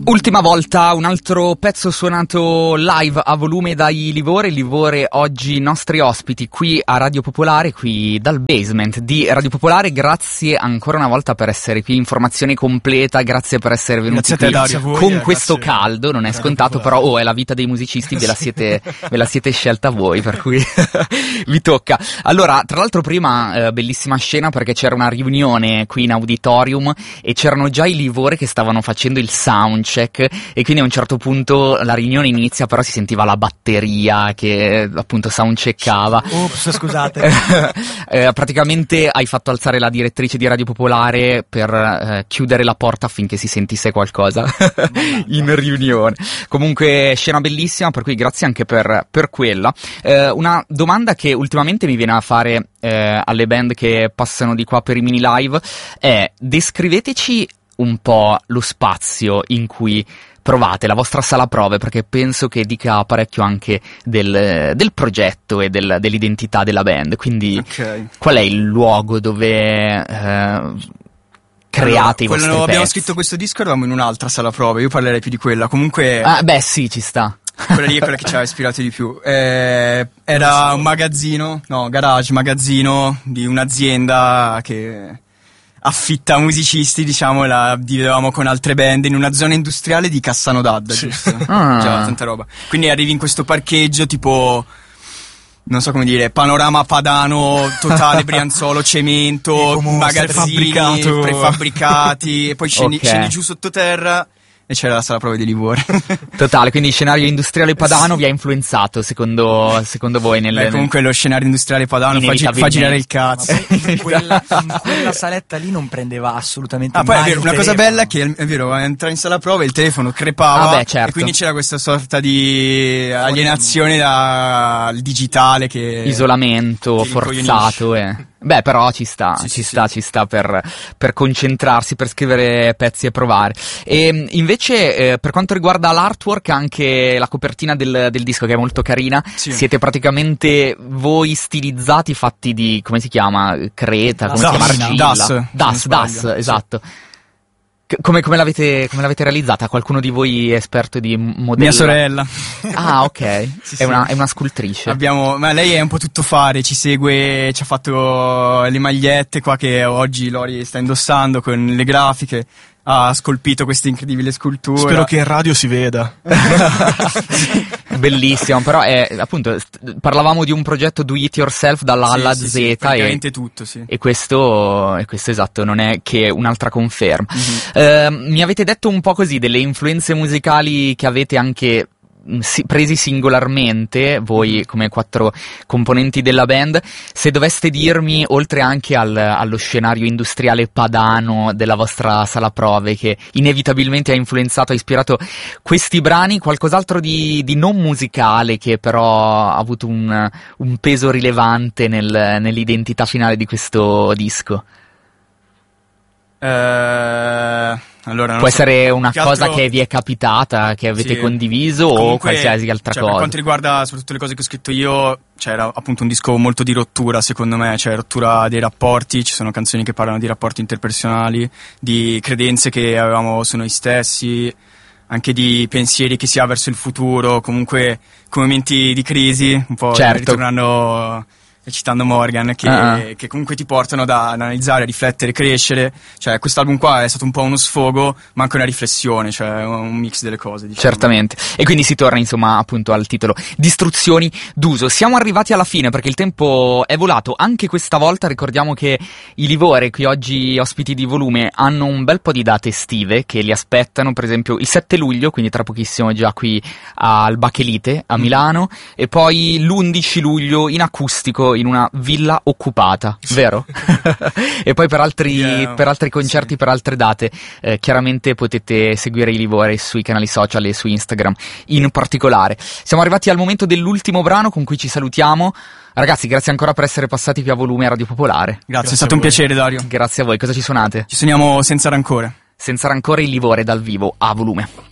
Ultima volta un altro pezzo suonato live a volume dai Livore. Livore oggi i nostri ospiti qui a Radio Popolare, qui dal basement di Radio Popolare. Grazie ancora una volta per essere qui, informazione completa, grazie per essere venuti qui con questo caldo, non è scontato, però è la vita dei musicisti, ve la siete scelta voi, per cui vi tocca. Allora, tra l'altro prima bellissima scena perché c'era una riunione qui in auditorium e c'erano già i Livore che stavano facendo il soundcheck e quindi a un certo punto la riunione inizia, però si sentiva la batteria che appunto soundcheckava. Ops, scusate. Praticamente hai fatto alzare la direttrice di Radio Popolare per chiudere la porta affinché si sentisse qualcosa in riunione. Comunque scena bellissima, per cui grazie anche per quella. Una domanda che ultimamente mi viene a fare alle band che passano di qua per i mini live è: descriveteci un po' lo spazio in cui provate, la vostra sala prove, perché penso che dica parecchio anche del progetto e dell'identità della band. Quindi qual è il luogo dove create i vostri pezzi? Abbiamo scritto questo disco, eravamo in un'altra sala prove, io parlerei più di quella. Comunque beh sì, ci sta. Quella lì è quella che ci ha ispirato di più. Era un garage magazzino di un'azienda che affitta musicisti, diciamo, la dividevamo con altre band in una zona industriale di Cassano d'Adda, giusto? Già, tanta roba. Quindi arrivi in questo parcheggio tipo, non so come dire, panorama padano totale, Brianzolo, cemento, magazzini prefabbricati, e poi scendi giù sottoterra e c'era la sala prove di Livore. Totale, quindi il scenario industriale padano vi ha influenzato secondo voi comunque lo scenario industriale padano fa girare il cazzo. In quella saletta lì non prendeva assolutamente poi mai è vero, una cosa bella che è vero, entrare in sala prove il telefono crepava, certo. E quindi c'era questa sorta di alienazione dal digitale, che isolamento forzato Beh, però ci sta per concentrarsi, per scrivere pezzi e provare. E invece per quanto riguarda l'artwork, anche la copertina del disco, che è molto carina, siete praticamente voi stilizzati, fatti di, come si chiama? Creta, come si chiama? Argilla. Das, esatto. Come l'avete realizzata? Qualcuno di voi è esperto di modello? Mia sorella. Ah, ok. È una scultrice. Ma lei è un po' tuttofare, ci segue, ci ha fatto le magliette qua che oggi Lori sta indossando con le grafiche. Ha scolpito questa incredibile scultura. Spero che in radio si veda. Bellissimo, però appunto parlavamo di un progetto do it yourself dalla A alla Z, praticamente tutto, sì. E questo esatto non è che un'altra conferma. Mi avete detto un po' così delle influenze musicali che avete anche presi singolarmente voi come 4 componenti della band. Se doveste dirmi, oltre anche allo scenario industriale padano della vostra sala prove che inevitabilmente ha ispirato questi brani, qualcos'altro di non musicale che però ha avuto un peso rilevante nell'identità finale di questo disco? Allora, può essere una cosa che vi è capitata, che avete condiviso, comunque, o qualsiasi altra cosa. Per quanto riguarda soprattutto le cose che ho scritto io, c'era appunto un disco molto di rottura, secondo me, cioè rottura dei rapporti. Ci sono canzoni che parlano di rapporti interpersonali, di credenze che avevamo su noi stessi, anche di pensieri che si ha verso il futuro, comunque come momenti di crisi, un po' ritornando, citando Morgan, che comunque ti portano ad analizzare, a riflettere, crescere. Cioè quest'album qua è stato un po' uno sfogo ma anche una riflessione, cioè un mix delle cose, diciamo. Certamente. E quindi si torna insomma appunto al titolo, Distruzioni d'uso. Siamo arrivati alla fine perché il tempo è volato anche questa volta. Ricordiamo che i Livore, qui oggi ospiti di volume, hanno un bel po' di date estive che li aspettano, per esempio il 7 luglio, quindi tra pochissimo già qui al Bachelite a Milano, e poi l'11 luglio in acustico in una villa occupata, vero? E poi per altri concerti, per altre date, chiaramente potete seguire i Livore sui canali social e su Instagram in particolare. Siamo arrivati al momento dell'ultimo brano con cui ci salutiamo. Ragazzi, grazie ancora per essere passati qui a volume a Radio Popolare. Grazie, è stato un piacere, Dario. Grazie a voi. Cosa ci suonate? Ci suoniamo Senza rancore. Senza rancore, il Livore dal vivo a volume.